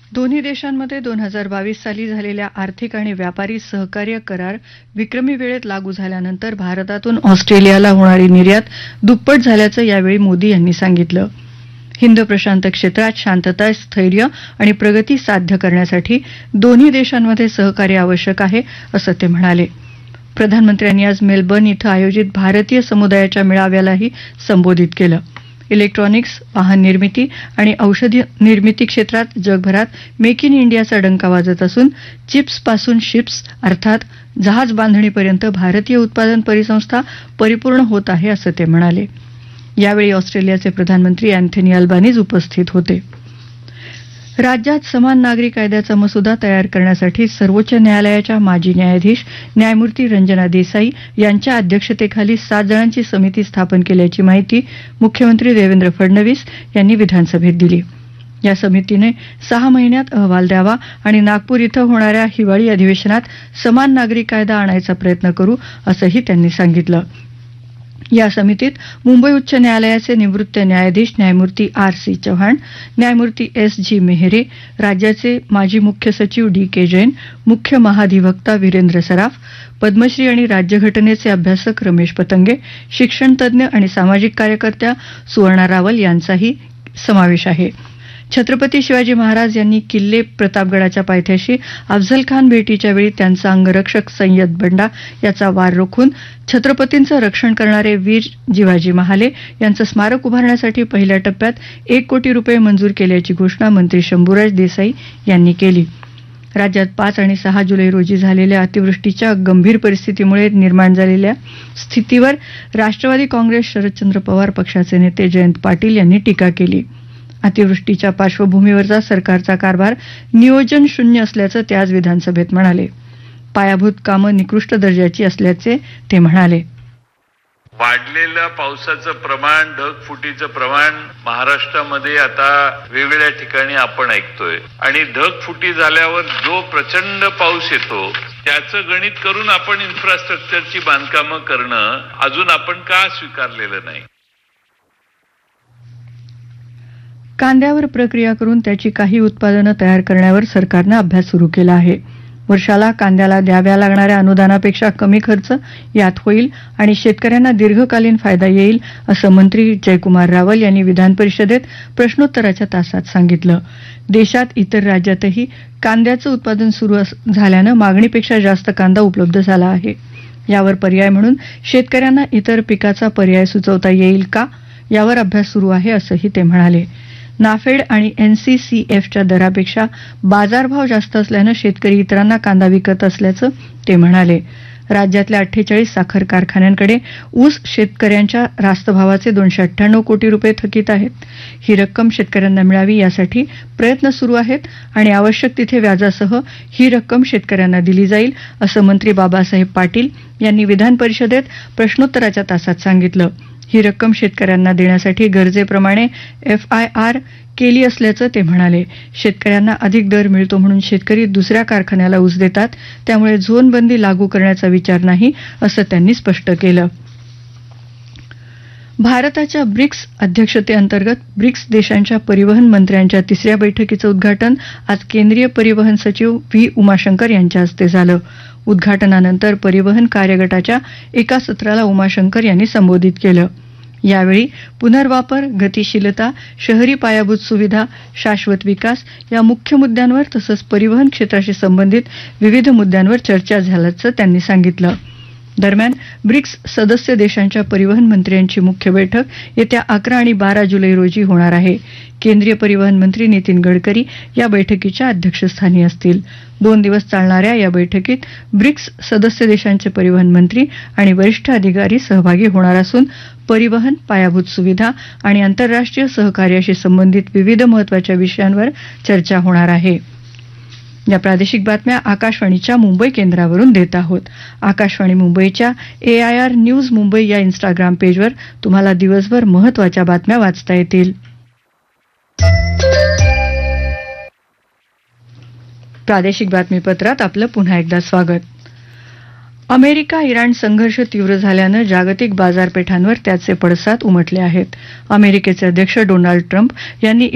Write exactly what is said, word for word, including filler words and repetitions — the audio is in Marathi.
दोन्ही देशांमध्ये दोन हजार बावीस साली झालेल्या आर्थिक आणि व्यापारी सहकार्य करार विक्रमी वेळेत लागू झाल्यानंतर भारतातून ऑस्ट्रेलियाला होणारी निर्यात दुप्पट झाल्याचं यावेळी मोदी यांनी सांगितलं. हिंद प्रशांत क्षेत्रात शांतता, स्थैर्य आणि प्रगती साध्य करण्यासाठी दोन्ही देशांमध्ये सहकार्य आवश्यक आहे असं ते म्हणाले. प्रधानमंत्र्यांनी आज मेलबर्न इथं आयोजित भारतीय समुदायाच्या मेळाव्यालाही संबोधित केलं. इलेक्ट्रॉनिक्स, वाहन निर्मिती आणि औषधी निर्मिती क्षेत्रात जगभरात मेक इन इंडियाचा डंका वाजत असून चिप्सपासून शिप्स अर्थात जहाज बांधणीपर्यंत भारतीय उत्पादन परिसंस्था परिपूर्ण होत आहे असं ते म्हणाले. यावेळी ऑस्ट्रेलियाचे प्रधानमंत्री अँथनी अल्बानीज उपस्थित होते. राज्यात समान नागरी कायद्याचा मसुदा तयार करण्यासाठी सर्वोच्च न्यायालयाच्या माजी न्यायाधीश न्यायमूर्ती रंजना देसाई यांच्या अध्यक्षतेखाली सात जणांची समिती स्थापन केल्याची माहिती मुख्यमंत्री देवेंद्र फडणवीस यांनी विधानसभेत दिली. या समितीने सहा महिन्यात अहवाल द्यावा आणि नागपूर इथं होणाऱ्या हिवाळी अधिवेशनात समान नागरी कायदा आणायचा प्रयत्न करू असंही त्यांनी सांगितलं. या समितीत मुंबई उच्च न्यायालयाचे निवृत्त न्यायाधीश न्यायमूर्ती आर सी चव्हाण, न्यायमूर्ती एस जी मेहरे, राज्याचे माजी मुख्य सचिव डी के जैन, मुख्य महाधिवक्ता वीरेंद्र सराफ, पद्मश्री आणि राज्यघटनेचे अभ्यासक रमेश पतंगे, शिक्षण तज्ज्ञ आणि सामाजिक कार्यकर्त्या सुवर्णा रावल यांचाही समावेश आहे. छत्रपती शिवाजी महाराज यांनी किल्ले प्रतापगडाच्या पायथ्याशी अफझल खान भेटीच्या वेळी त्यांचा अंगरक्षक सय्यद बंडा याचा वार रोखून छत्रपतींचं रक्षण करणारे वीर जिवाजी महाले यांचं स्मारक उभारण्यासाठी पहिल्या टप्प्यात एक कोटी रुपये मंजूर केल्याची घोषणा मंत्री शंभूराज देसाई यांनी केली. राज्यात पाच आणि सहा जुलै रोजी झालेल्या अतिवृष्टीच्या गंभीर परिस्थितीमुळे निर्माण झालेल्या स्थितीवर राष्ट्रवादी काँग्रेस शरदचंद्र पवार पक्षाचे नेते जयंत पाटील यांनी टीका केली. अतिवृष्टीच्या पार्श्वभूमीवरचा सरकारचा कारभार नियोजन शून्य असल्याचं ते आज विधानसभेत म्हणाले. पायाभूत कामं निकृष्ट दर्जाची असल्याचे ते म्हणाले. वाढलेलं पावसाचं प्रमाण, ढगफुटीचं प्रमाण महाराष्ट्रामध्ये आता वेगवेगळ्या ठिकाणी आपण ऐकतोय आणि ढगफुटी झाल्यावर जो प्रचंड पाऊस येतो त्याचं गणित करून आपण इन्फ्रास्ट्रक्चरची बांधकामं करणं अजून आपण का स्वीकारलेलं नाही. कांद्यावर प्रक्रिया करून त्याची काही उत्पादनं तयार करण्यावर सरकारनं अभ्यास सुरू केला आहे. वर्षाला कांद्याला द्याव्या लागणाऱ्या अनुदानापेक्षा कमी खर्च यात होईल आणि शेतकऱ्यांना दीर्घकालीन फायदा येईल असं मंत्री जयकुमार रावल यांनी विधान परिषदेत प्रश्नोत्तराच्या तासात सांगितलं. देशात इतर राज्यातही कांद्याचं उत्पादन सुरू झाल्यानं मागणीपेक्षा जास्त कांदा उपलब्ध झाला आहे. यावर पर्याय म्हणून शेतकऱ्यांना इतर पिकाचा पर्याय सुचवता येईल का यावर अभ्यास सुरू आहे असंही ते म्हणाले. नाफेड आणि एनसीसीएफच्या दरापेक्षा बाजारभाव जास्त असल्यानं शेतकरी इतरांना कांदा विकत असल्याचं ते म्हणाले. राज्यातल्या अठ्ठेचाळीस साखर कारखान्यांकडे ऊस शेतकऱ्यांच्या रास्त भावाचे दोनशे अठ्ठ्याण्णव कोटी रुपये थकीत आहेत. ही रक्कम शेतकऱ्यांना मिळावी यासाठी प्रयत्न सुरू आहेत आणि आवश्यक तिथे व्याजासह ही रक्कम शेतकऱ्यांना दिली जाईल असं मंत्री बाबासाहेब पाटील यांनी विधान परिषदेत प्रश्नोत्तराच्या तासात सांगितलं. ही रक्कम शेतकऱ्यांना देण्यासाठी गरजेप्रमाणे एफ आय आर केली असल्याचं ते म्हणाले. शेतकऱ्यांना अधिक दर मिळतो म्हणून शेतकरी दुसऱ्या कारखान्याला ऊस देतात, त्यामुळे झोनबंदी लागू करण्याचा विचार नाही असं त्यांनी स्पष्ट केलं. भारताच्या ब्रिक्स अध्यक्षतेअंतर्गत ब्रिक्स देशांच्या परिवहन मंत्र्यांच्या तिसऱ्या बैठकीचं उद्घाटन आज केंद्रीय परिवहन सचिव व्ही उमाशंकर यांच्या हस्ते झालं. उद्घाटनानंतर परिवहन कार्यगटाच्या एका सत्राला उमाशंकर यांनी संबोधित केलं. यावेळी पुनर्वापर, गतिशीलता, शहरी पायाभूत सुविधा, शाश्वत विकास या मुख्य मुद्द्यांवर तसंच परिवहन क्षेत्राशी संबंधित विविध मुद्द्यांवर चर्चा झाल्याचं त्यांनी सांगितलं. दरम्यान ब्रिक्स सदस्य देशांच्या परिवहन मंत्र्यांची मुख्य बैठक येत्या अकरा आणि बारा जुलै रोजी होणार आहे. केंद्रीय परिवहन मंत्री नितीन गडकरी या बैठकीच्या अध्यक्षस्थानी असतील. दोन दिवस चालणाऱ्या या बैठकीत ब्रिक्स सदस्य देशांचे परिवहन मंत्री आणि वरिष्ठ अधिकारी सहभागी होणार असून परिवहन, पायाभूत सुविधा आणि आंतरराष्ट्रीय सहकार्याशी संबंधित विविध महत्त्वाच्या विषयांवर चर्चा होणार आहे. या प्रादेशिक बातम्या आकाशवाणीच्या मुंबई केंद्रावरून देत आहोत. आकाशवाणी मुंबईच्या ए आय आर न्यूज मुंबई या इंस्टाग्राम पेजवर तुम्हाला दिवसभर महत्त्वाच्या बातम्या वाचता येतील. प्रादेशिक बातमीपत्रात आपलं पुन्हा एकदा स्वागत. अमेरिका इराण संघर्ष तीव्र झाल्यानं जागतिक बाजारपेठांवर त्याचे पडसाद उमटले आहेत. अमेरिकेचे अध्यक्ष डोनाल्ड ट्रम्प यांनी